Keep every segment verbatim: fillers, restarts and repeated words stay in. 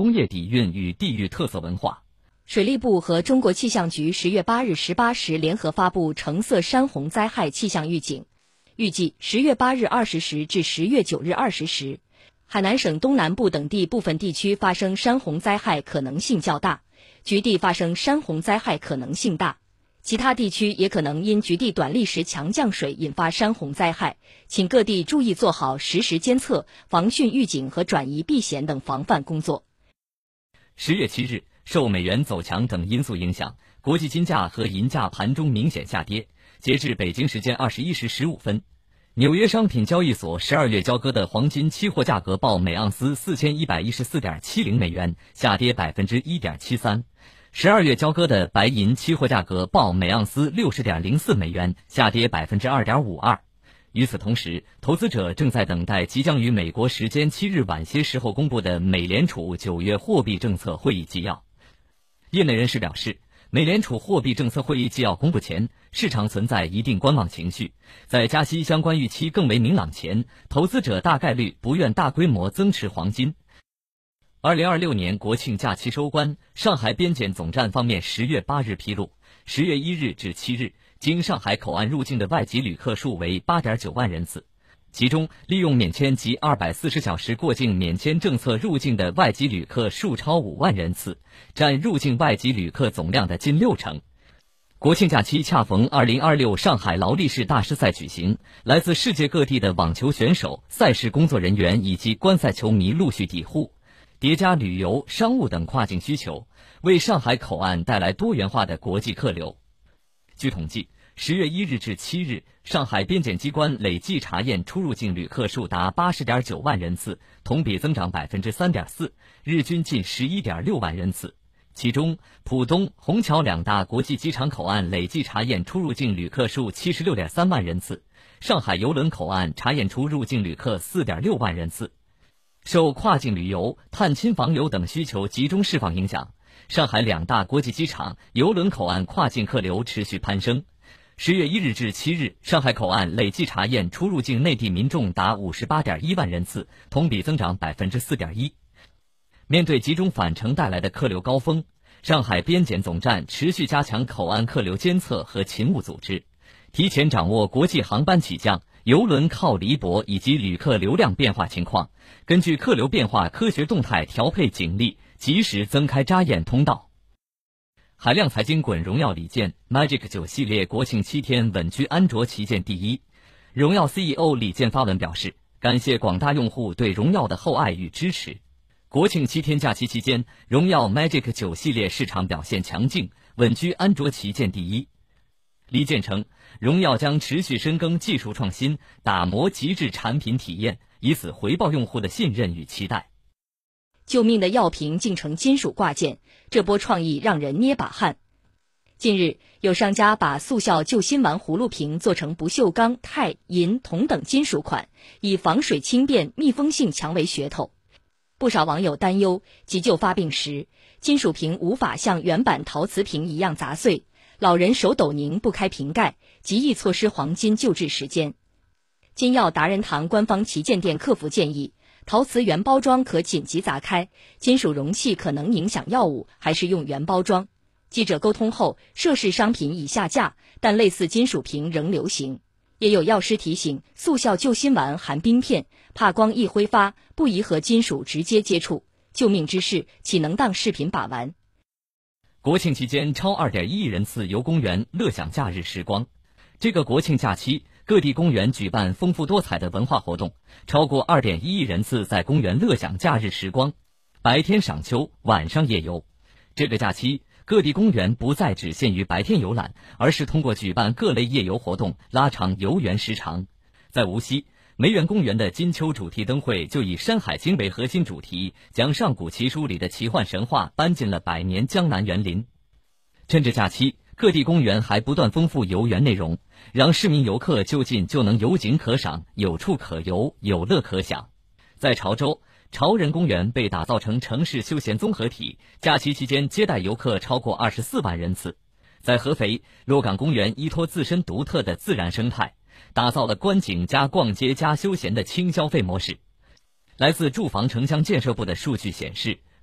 工业底蕴与地域特色文化。 水利部和中国气象局十月八日十八时联合发布橙色山洪灾害气象预警，预计十月八日二十时至十月九日二十时，海南省东南部等地部分地区发生山洪灾害可能性较大，局地发生山洪灾害可能性大。其他地区也可能因局地短砾石强降水引发山洪灾害，请各地注意做好实时监测、防汛预警和转移避险等防范工作。 十月七日，受美元走强等因素影响，国际金价和银价盘中明显下跌。截至北京时间二十一时十五分，纽约商品交易所十二月交割的黄金期货价格报每盎司四千一百一十四点七零美元，下跌百分之一点七三。十二月交割的白银期货价格报每盎司六十点零四美元，下跌百分之二点五二。与此同时，投资者正在等待即将于美国时间七日晚些时候公布的美联储九月货币政策会议纪要。业内人士表示，美联储货币政策会议纪要公布前，市场存在一定观望情绪，在加息相关预期更为明朗前，投资者大概率不愿大规模增持黄金。二零二六年国庆假期收官，上海边检总站方面十月八日披露，十月一日至七日，经上海口岸入境的外籍旅客数为 八点九万人次，其中利用免签及二百四十小时过境免签政策入境的外籍旅客数超五万人次，占入境外籍旅客总量的近六成。国庆假期恰逢二零二六上海劳力士大师赛举行，来自世界各地的网球选手、赛事工作人员以及观赛球迷陆续抵沪，叠加旅游、商务等跨境需求，为上海口岸带来多元化的国际客流。据统计，十月一日至七日，上海边检机关累计查验出入境旅客数达 八十点九万人次，同比增长 百分之三点四， 日均近 十一点六万人次。其中，浦东、虹桥两大国际机场口岸累计查验出入境旅客数 七十六点三万人次，上海邮轮口岸查验出入境旅客 四点六万人次。受跨境旅游、探亲访友等需求集中释放影响，上海两大国际机场、邮轮口岸跨境客流持续攀升。十月一日至七日，上海口岸累计查验出入境内地民众达 五十八点一万人次，同比增长 百分之四点一。面对集中返程带来的客流高峰，上海边检总站持续加强口岸客流监测和勤务组织，提前掌握国际航班起降、邮轮靠离泊以及旅客流量变化情况，根据客流变化科学动态调配警力，及时增开扎验通道。海量财经滚荣耀礼件 Magic 九系列国庆七天稳居安卓旗舰第一。荣耀 C E O 李健发文表示，感谢广大用户对荣耀的厚爱与支持。国庆七天假期期间，荣耀 Magic 九系列市场表现强劲，稳居安卓旗舰第一。李健称，荣耀将持续深耕技术创新，打磨极致产品体验，以此回报用户的信任与期待。 救命的药瓶竟成金属挂件，这波创意让人捏把汗。近日，有商家把速效救心丸葫芦瓶做成不锈钢、钛、银、铜等金属款，以防水轻便、密封性强为噱头。不少网友担忧，急救发病时，金属瓶无法像原版陶瓷瓶一样砸碎，老人手抖拧不开瓶盖，极易错失黄金救治时间。金药达人堂官方旗舰店客服建议，陶瓷原包装可紧急砸开，金属容器可能影响药物，还是用原包装。记者沟通后，涉事商品已下架，但类似金属瓶仍流行。也有药师提醒，速效救心丸含冰片，怕光一挥发，不宜和金属直接接触。救命之事，岂能当视频把玩？ 国庆期间，超 二点一亿人次游公园，乐享假日时光。这个国庆假期，各地公园举办丰富多彩的文化活动，超过 二点一亿人次在公园乐享假日时光，白天赏秋，晚上夜游。这个假期，各地公园不再只限于白天游览，而是通过举办各类夜游活动，拉长游园时长。在无锡，梅园公园的金秋主题灯会就以《山海经》为核心主题，将上古奇书里的奇幻神话搬进了百年江南园林。趁着假期，各地公园还不断丰富游园内容，让市民游客就近就能有景可赏，有处可游，有乐可享。在潮州，潮人公园被打造成城市休闲综合体，假期期间接待游客超过二十四万人次。在合肥，洛岗公园依托自身独特的自然生态，打造了观景加逛街加休闲的轻消费模式。来自住房城乡建设部的数据显示，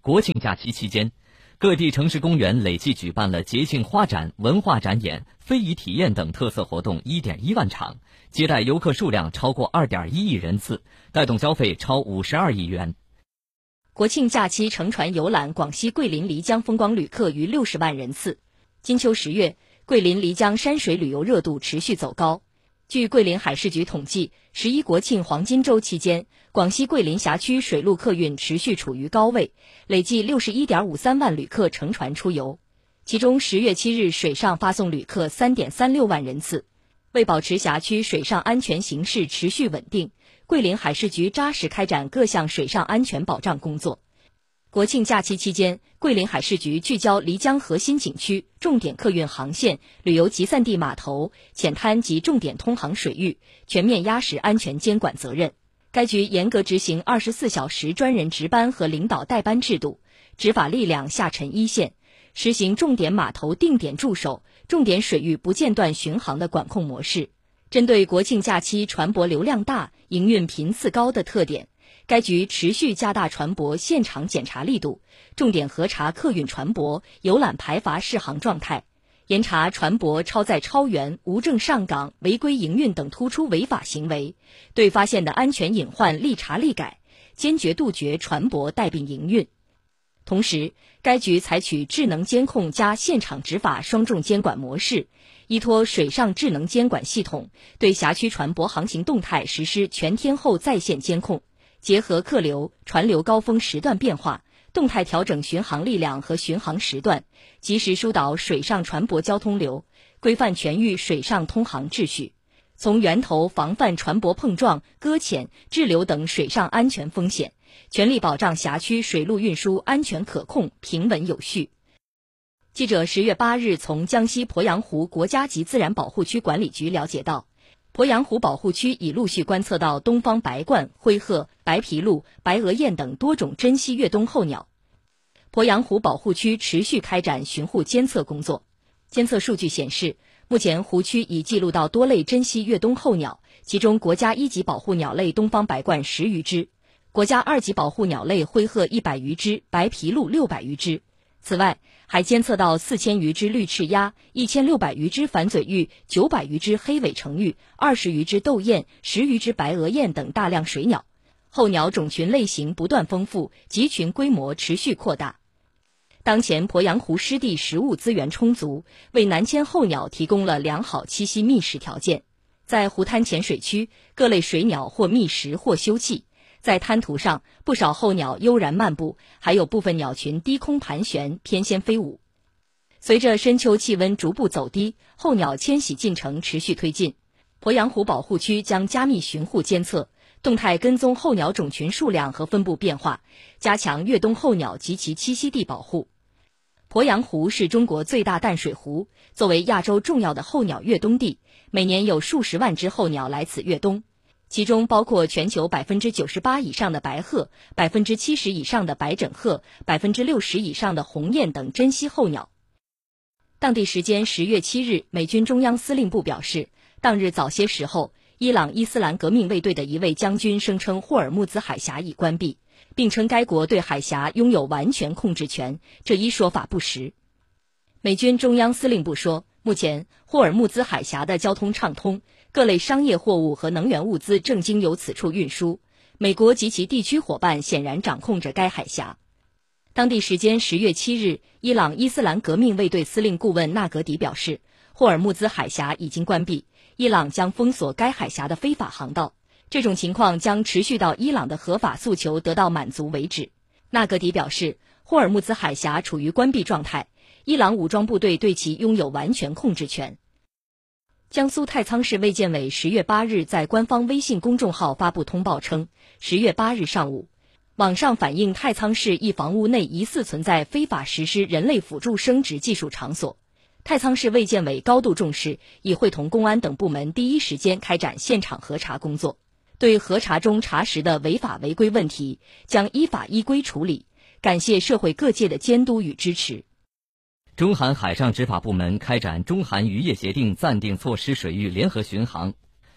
国庆假期期间，各地城市公园累计举办了节庆花展、文化展演、非遗体验等特色活动 一点一万场，接待游客数量超过 二点一亿人次，带动消费超五十二亿元。 国庆假期乘船游览广西桂林漓江风光旅客逾六十万人次。金秋十月，桂林漓江山水旅游热度持续走高。据桂林海事局统计，十一国庆黄金周期间，广西桂林辖区水陆客运持续处于高位，累计 六十一点五三万旅客乘船出游。其中十月七日水上发送旅客 三点三六万人次。为保持辖区水上安全形势持续稳定，桂林海事局扎实开展各项水上安全保障工作。国庆假期期间，桂林海事局聚焦漓江核心景区、重点客运航线、旅游集散地码头、浅滩及重点通航水域，全面压实安全监管责任。该局严格执行二十四小时专人值班和领导带班制度，执法力量下沉一线，实行重点码头定点驻守、重点水域不间断巡航的管控模式。针对国庆假期船舶流量大、营运频次高的特点，该局持续加大船舶现场检查力度，重点核查客运船舶游览排筏试航状态，严查船舶超载超员、无证上岗、违规营运等突出违法行为，对发现的安全隐患立查立改，坚决杜绝船舶带病营运。同时，该局采取智能监控加现场执法双重监管模式，依托水上智能监管系统，对辖区船舶航行动态实施全天候在线监控，结合客流、船流高峰时段变化，动态调整巡航力量和巡航时段，及时疏导水上船舶交通流，规范全域水上通航秩序，从源头防范船舶碰撞、搁浅、滞留等水上安全风险，全力保障辖区水陆运输安全可控、平稳有序。记者十月八日从江西鄱阳湖国家级自然保护区管理局了解到，鄱阳湖保护区已陆续观测到东方白鹳、灰鹤、白皮鹭、白额雁等多种珍稀越冬候鸟。鄱阳湖保护区持续开展巡护监测工作。监测数据显示，目前湖区已记录到多类珍稀越冬候鸟，其中国家一级保护鸟类东方白鹳十余只，国家二级保护鸟类灰鹤一百余只，白皮鹭六百余只。此外，还监测到四千余只绿翅鸭、一千六百余只反嘴鹬、九百余只黑尾成鹬、二十余只斗雁、十余只白额雁等大量水鸟。候鸟种群类型不断丰富，集群规模持续扩大。当前鄱阳湖湿地食物资源充足，为南迁候鸟提供了良好栖息觅食条件。在湖滩浅水区，各类水鸟或觅食或休憩。在滩涂上，不少候鸟悠然漫步，还有部分鸟群低空盘旋、翩跹飞舞。随着深秋气温逐步走低，候鸟迁徙进程持续推进。鄱阳湖保护区将加密巡护监测，动态跟踪候鸟种群数量和分布变化，加强越冬候鸟及其栖息地保护。鄱阳湖是中国最大淡水湖，作为亚洲重要的候鸟越冬地，每年有数十万只候鸟来此越冬。其中包括全球 百分之九十八 以上的白鹤、百分之七十 以上的白枕鹤、百分之六十 以上的鸿雁等珍稀候鸟。当地时间十月七日，美军中央司令部表示，当日早些时候，伊朗伊斯兰革命卫队的一位将军声称霍尔木兹海峡已关闭，并称该国对海峡拥有完全控制权，这一说法不实。美军中央司令部说，目前霍尔木兹海峡的交通畅通，各类商业货物和能源物资正经由此处运输，美国及其地区伙伴显然掌控着该海峡。当地时间十月七日，伊朗伊斯兰革命卫队司令顾问纳格迪表示，霍尔木兹海峡已经关闭，伊朗将封锁该海峡的非法航道，这种情况将持续到伊朗的合法诉求得到满足为止。纳格迪表示，霍尔木兹海峡处于关闭状态，伊朗武装部队对其拥有完全控制权。江苏太仓市卫健委十月八日在官方微信公众号发布通报称，十月八日上午，网上反映太仓市一房屋内疑似存在非法实施人类辅助生殖技术场所。太仓市卫健委高度重视，已会同公安等部门第一时间开展现场核查工作，对核查中查实的违法违规问题将依法依规处理，感谢社会各界的监督与支持。 中韩海上执法部门开展中韩渔业协定暂定措施水域联合巡航。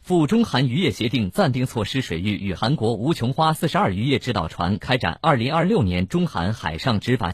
赴中韩渔业协定暂定措施水域与韩国无穷花四十二渔业指导船开展二零二六年中韩海上执法